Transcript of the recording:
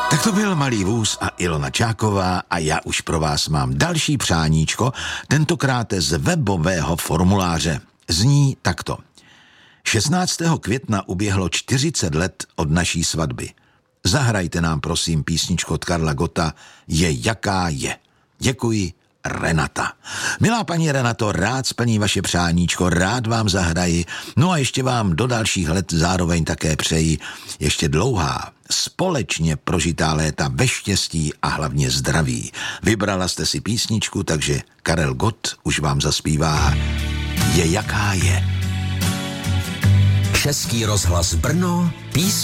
Tak to byl Malý vůz a Ilona Čáková a já už pro vás mám další přáníčko, tentokrát z webového formuláře. Zní takto. 16. května uběhlo 40 let od naší svatby. Zahrajte nám prosím písničku od Karla Gotta Je jaká je. Děkuji, Renata. Milá paní Renato, rád splní vaše přáníčko, rád vám zahraji, no a ještě vám do dalších let zároveň také přeji ještě dlouhá, společně prožitá léta ve štěstí a hlavně zdraví. Vybrala jste si písničku, takže Karel Gott už vám zaspívá Je jaká je. Český rozhlas Brno, písnička